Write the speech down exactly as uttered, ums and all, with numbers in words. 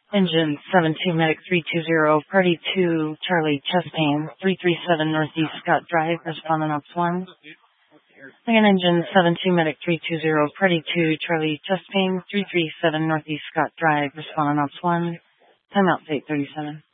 Engine seven two Medic three two zero, Party two, Charlie, chest pain, three three seven Northeast Scott Drive, responding ops one. Again, Engine seven two Medic three two zero, Party two, Charlie, chest pain, three three seven Northeast Scott Drive, responding ops one. Timeout eight thirty-seven.